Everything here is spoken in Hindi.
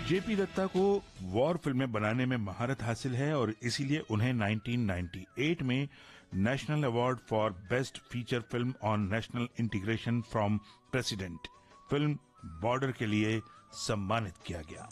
जेपी दत्ता को वॉर फिल्में बनाने में महारत हासिल है और इसीलिए उन्हें 1998 में national award for best feature film on national integration from president film border के लिए सम्मानित किया गया।